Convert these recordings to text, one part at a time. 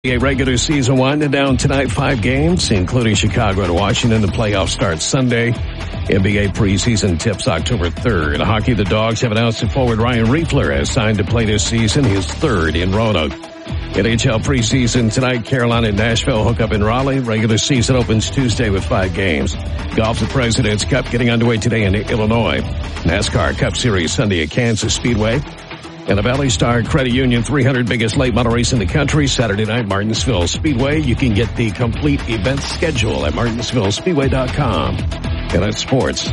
A regular season winding down tonight, 5 games, including Chicago and Washington. The playoffs start Sunday. NBA preseason tips October 3rd. In hockey, the Dogs have announced that forward Ryan Riefler has signed to play this season, his 3rd in Roanoke. NHL preseason tonight, Carolina and Nashville hook up in Raleigh. Regular season opens Tuesday with 5 games. Golf, the President's Cup getting underway today in Illinois. NASCAR Cup Series Sunday at Kansas Speedway. And the Valley Star Credit Union 300 biggest late model race in the country, Saturday night, Martinsville Speedway. You can get the complete event schedule at martinsvillespeedway.com. And that's sports.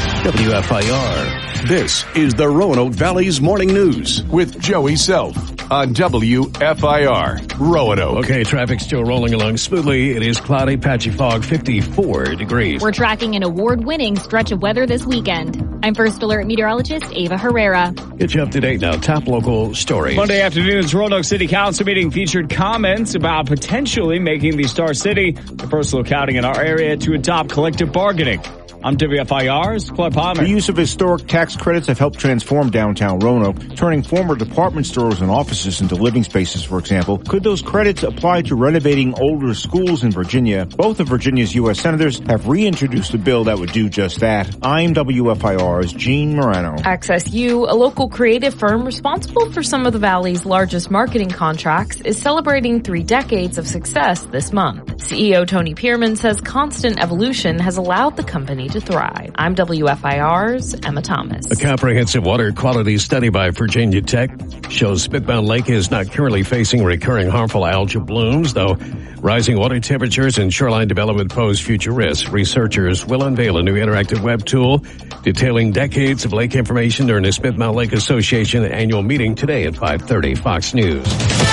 WFIR. This is the Roanoke Valley's Morning News with Joey Self on WFIR Roanoke. Okay, traffic still rolling along smoothly. It is cloudy, patchy fog, 54 degrees. We're tracking an award-winning stretch of weather this weekend. I'm First Alert meteorologist Ava Herrera. Get you up to date now. Top local stories. Monday afternoon's Roanoke City Council meeting featured comments about potentially making the Star City the first locality in our area to adopt collective bargaining. I'm WFIR's Claude Palmer. The use of historic tax credits have helped transform downtown Roanoke, turning former department stores and offices into living spaces, for example. Could those credits apply to renovating older schools in Virginia? Both of Virginia's U.S. senators have reintroduced a bill that would do just that. I'm WFIR's Gene Morano. Access U, a local creative firm responsible for some of the Valley's largest marketing contracts, is celebrating 3 decades of success this month. CEO Tony Pierman says constant evolution has allowed the company to thrive. I'm WFIR's Emma Thomas. A comprehensive water quality study by Virginia Tech shows Smithmount Lake is not currently facing recurring harmful algal blooms, though rising water temperatures and shoreline development pose future risks. Researchers will unveil a new interactive web tool detailing decades of lake information during the Smithmount Lake Association annual meeting today at 5:30. Fox News.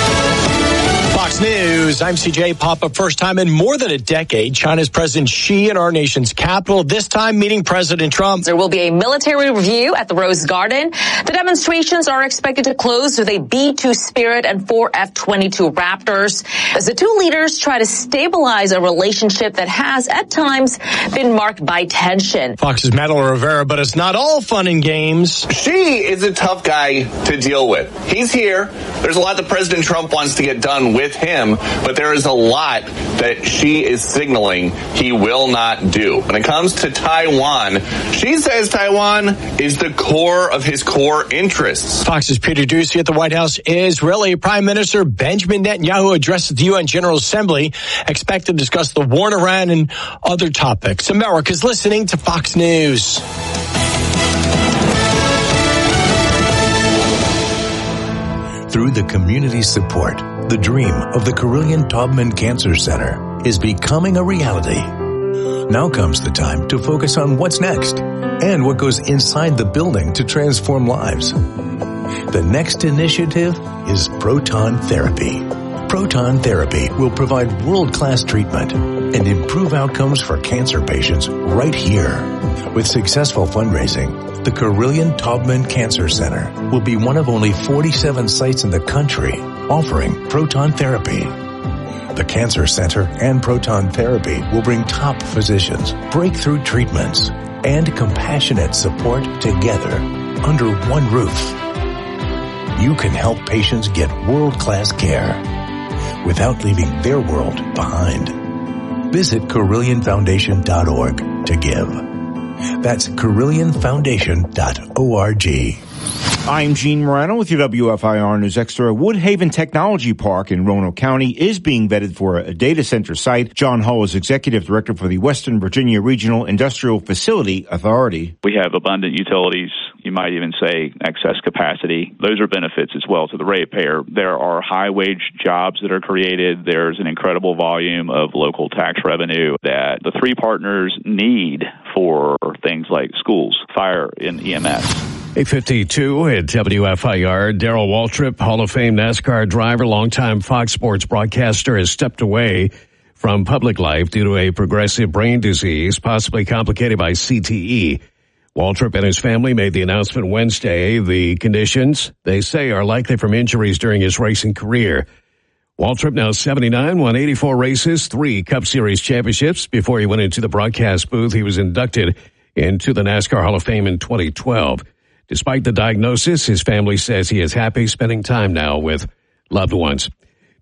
Fox News, I'm CJ Papa. First time in more than a decade, China's President Xi in our nation's capital, this time meeting President Trump. There will be a military review at the Rose Garden. The demonstrations are expected to close with a B-2 Spirit and 4 F-22 Raptors as the two leaders try to stabilize a relationship that has, at times, been marked by tension. Fox's Madeline Rivera, but it's not all fun and games. Xi is a tough guy to deal with. He's here. There's a lot that President Trump wants to get done with him, but there is a lot that Xi is signaling he will not do. When it comes to Taiwan, Xi says Taiwan is the core of his core interests. Fox's Peter Doocy at the White House. Israeli Prime Minister Benjamin Netanyahu addresses the UN General Assembly, expected to discuss the war in Iran and other topics. America's listening to Fox News. Through the community support, the dream of the Carillion Taubman Cancer Center is becoming a reality. Now comes the time to focus on what's next and what goes inside the building to transform lives. The next initiative is proton therapy. Proton therapy will provide world-class treatment and improve outcomes for cancer patients right here. With successful fundraising, the Carillion Taubman Cancer Center will be one of only 47 sites in the country offering proton therapy. The Cancer Center and proton therapy will bring top physicians, breakthrough treatments, and compassionate support together under one roof. You can help patients get world-class care without leaving their world behind. Visit CarillionFoundation.org to give. That's CarillionFoundation.org. I'm Gene Morano with your WFIR News Extra. Woodhaven Technology Park in Roanoke County is being vetted for a data center site. John Hull is Executive Director for the Western Virginia Regional Industrial Facility Authority. We have abundant utilities, you might even say excess capacity. Those are benefits as well to the ratepayer. There are high-wage jobs that are created. There's an incredible volume of local tax revenue that the three partners need for things like schools, fire, and EMS. 8:52 at WFIR. Darrell Waltrip, Hall of Fame NASCAR driver, longtime Fox Sports broadcaster, has stepped away from public life due to a progressive brain disease, possibly complicated by CTE. Waltrip and his family made the announcement Wednesday. The conditions, they say, are likely from injuries during his racing career. Waltrip, now 79, won 84 races, 3 Cup Series championships. Before he went into the broadcast booth, he was inducted into the NASCAR Hall of Fame in 2012. Despite the diagnosis, his family says he is happy spending time now with loved ones.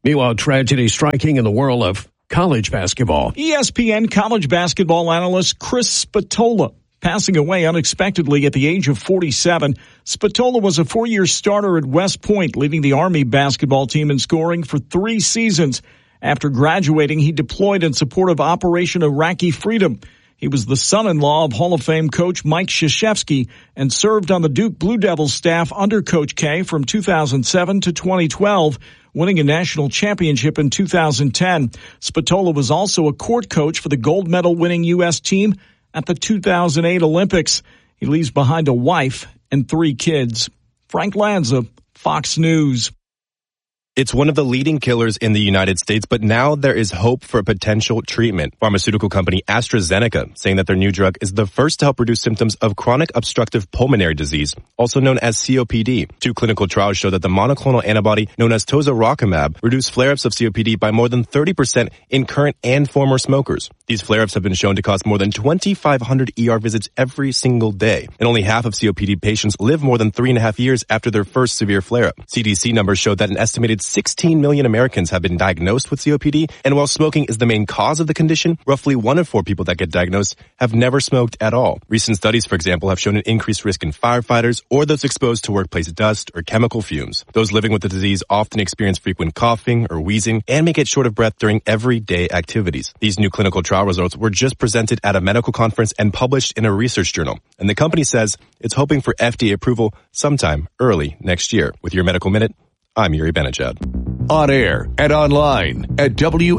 Meanwhile, tragedy striking in the world of college basketball. ESPN college basketball analyst Chris Spatola passing away unexpectedly at the age of 47. Spatola was a 4-year starter at West Point, leading the Army basketball team in scoring for 3 seasons. After graduating, he deployed in support of Operation Iraqi Freedom. He was the son-in-law of Hall of Fame coach Mike Krzyzewski and served on the Duke Blue Devils staff under Coach K from 2007 to 2012, winning a national championship in 2010. Spatola was also a court coach for the gold medal winning U.S. team at the 2008 Olympics. He leaves behind a wife and 3 kids. Frank Lanza, Fox News. It's one of the leading killers in the United States, but now there is hope for a potential treatment. Pharmaceutical company AstraZeneca saying that their new drug is the first to help reduce symptoms of chronic obstructive pulmonary disease, also known as COPD. 2 clinical trials show that the monoclonal antibody known as tozoracimab reduced flare-ups of COPD by more than 30% in current and former smokers. These flare-ups have been shown to cause more than 2,500 ER visits every single day, and only half of COPD patients live more than 3.5 years after their first severe flare-up. CDC numbers show that an estimated 16 million Americans have been diagnosed with COPD, and while smoking is the main cause of the condition, roughly 1 in 4 people that get diagnosed have never smoked at all. Recent studies, for example, have shown an increased risk in firefighters or those exposed to workplace dust or chemical fumes. Those living with the disease often experience frequent coughing or wheezing and may get short of breath during everyday activities. These new clinical trial results were just presented at a medical conference and published in a research journal, and the company says it's hoping for FDA approval sometime early next year. With your Medical Minute, I'm Yuri Benachad. On air and online at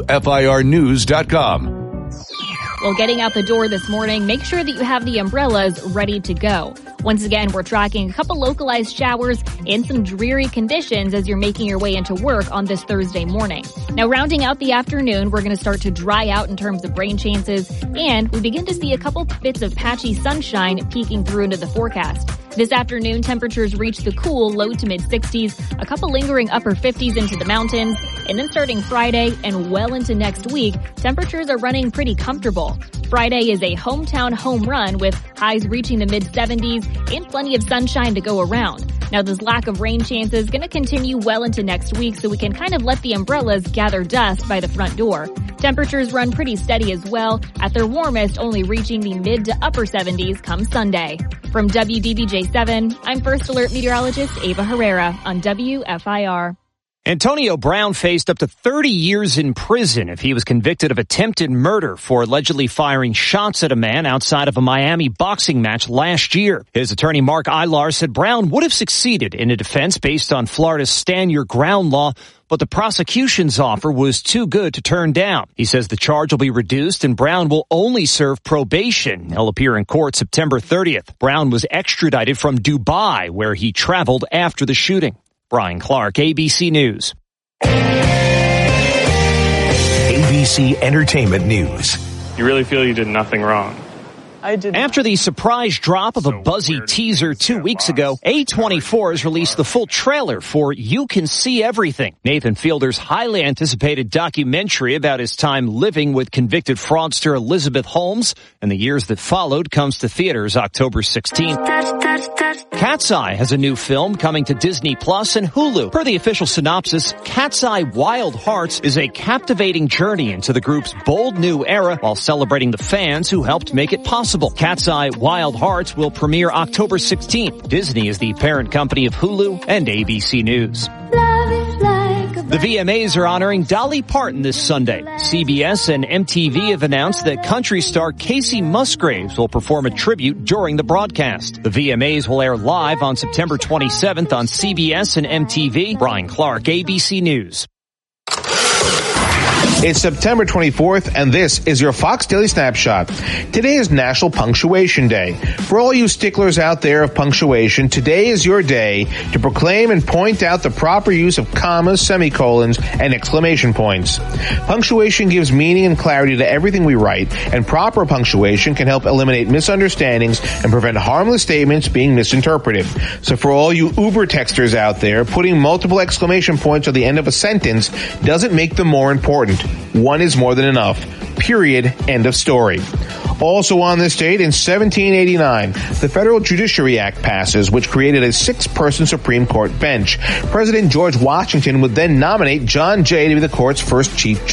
WFIRnews.com. Well, getting out the door this morning, make sure that you have the umbrellas ready to go. Once again, we're tracking a couple localized showers and some dreary conditions as you're making your way into work on this Thursday morning. Now, rounding out the afternoon, we're going to start to dry out in terms of rain chances, and we begin to see a couple bits of patchy sunshine peeking through into the forecast. This afternoon, temperatures reach the cool low to mid 60s, a couple lingering upper 50s into the mountains, and then starting Friday and well into next week, temperatures are running pretty comfortable. Friday is a hometown home run with highs reaching the mid 70s and plenty of sunshine to go around. Now, this lack of rain chances is going to continue well into next week, so we can kind of let the umbrellas gather dust by the front door. Temperatures run pretty steady as well, at their warmest only reaching the mid to upper 70s come Sunday. From WDBJ7, I'm First Alert meteorologist Ava Herrera on WFIR. Antonio Brown faced up to 30 years in prison if he was convicted of attempted murder for allegedly firing shots at a man outside of a Miami boxing match last year. His attorney Mark Ilar said Brown would have succeeded in a defense based on Florida's Stand Your Ground law, but the prosecution's offer was too good to turn down. He says the charge will be reduced and Brown will only serve probation. He'll appear in court September 30th. Brown was extradited from Dubai, where he traveled after the shooting. Brian Clark, ABC News. ABC Entertainment News. You really feel you did nothing wrong? I did. After the surprise drop of a buzzy teaser 2 weeks ago, A24 has released the full trailer for You Can See Everything, Nathan Fielder's highly anticipated documentary about his time living with convicted fraudster Elizabeth Holmes and the years that followed comes to theaters October 16th. Cat's Eye has a new film coming to Disney Plus and Hulu. Per the official synopsis, Cat's Eye Wild Hearts is a captivating journey into the group's bold new era while celebrating the fans who helped make it possible. Cat's Eye Wild Hearts will premiere October 16th. Disney is the parent company of Hulu and ABC News. The VMAs are honoring Dolly Parton this Sunday. CBS and MTV have announced that country star Casey Musgraves will perform a tribute during the broadcast. The VMAs will air live on September 27th on CBS and MTV. Brian Clark, ABC News. It's September 24th, and this is your Fox Daily Snapshot. Today is National Punctuation Day. For all you sticklers out there of punctuation, today is your day to proclaim and point out the proper use of commas, semicolons, and exclamation points. Punctuation gives meaning and clarity to everything we write, and proper punctuation can help eliminate misunderstandings and prevent harmless statements being misinterpreted. So for all you Uber texters out there, putting multiple exclamation points at the end of a sentence doesn't make them more important. One is more than enough. Period. End of story. Also on this date, in 1789, the Federal Judiciary Act passes, which created a 6-person Supreme Court bench. President George Washington would then nominate John Jay to be the court's first Chief